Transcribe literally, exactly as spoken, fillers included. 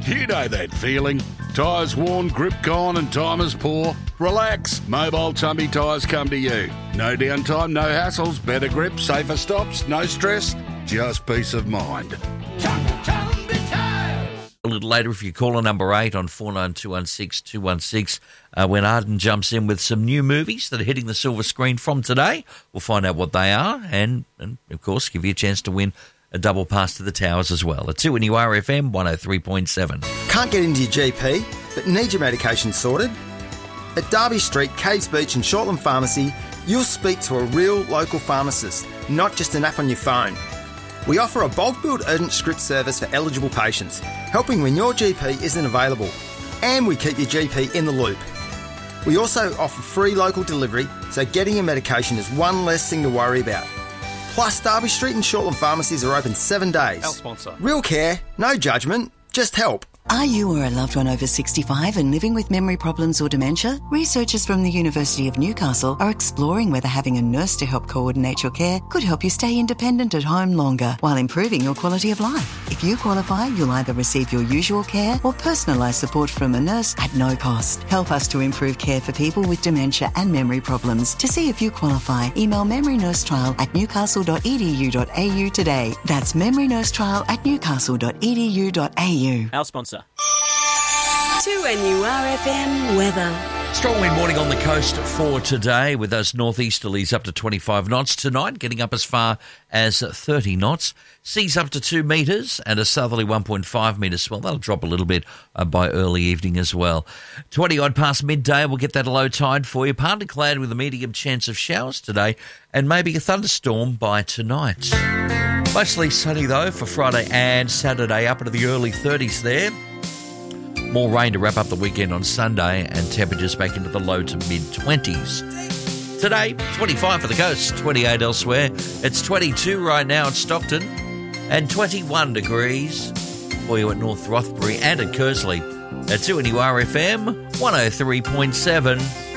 You know that feeling. Tyres worn, grip gone and time is poor. Relax. Mobile Tumby Tyres come to you. No downtime, no hassles, better grip, safer stops, no stress, just peace of mind. A little later, if you call a number eight on four nine two one six two one six, uh, when Arden jumps in with some new movies that are hitting the silver screen from today, we'll find out what they are and, and of course, give you a chance to win a double pass to the Towers as well. At two N U R F M one oh three point seven. Can't get into your G P, but need your medication sorted? At Derby Street, Caves Beach and Shortland Pharmacy, you'll speak to a real local pharmacist, not just an app on your phone. We offer a bulk billed urgent script service for eligible patients, helping when your G P isn't available. And we keep your G P in the loop. We also offer free local delivery, so getting your medication is one less thing to worry about. Plus, Derby Street and Shortland pharmacies are open seven days. Our sponsor. Real care, no judgment, just help. Are you or a loved one over sixty-five and living with memory problems or dementia? Researchers from the University of Newcastle are exploring whether having a nurse to help coordinate your care could help you stay independent at home longer while improving your quality of life. If you qualify, you'll either receive your usual care or personalised support from a nurse at no cost. Help us to improve care for people with dementia and memory problems. To see if you qualify, email memorynursetrial at newcastle dot e d u dot a u today. That's memorynursetrial at newcastle dot e d u dot a u. Our sponsor. two N U R F M weather. Strong wind warning on the coast for today with those northeasterlies up to twenty-five knots. Tonight, getting up as far as thirty knots. Seas up to two metres and a southerly one point five metres swell. That'll drop a little bit uh, by early evening as well. twenty-odd past midday, we'll get that low tide for you. Partly cloud with a medium chance of showers today and maybe a thunderstorm by tonight. Mostly sunny, though, for Friday and Saturday, up into the early thirties there. More rain to wrap up the weekend on Sunday and temperatures back into the low to mid-twenties. Today, twenty-five for the coast, twenty-eight elsewhere. It's twenty-two right now at Stockton and twenty-one degrees for you at North Rothbury and at Kersley. At two N U R F M one oh three point seven.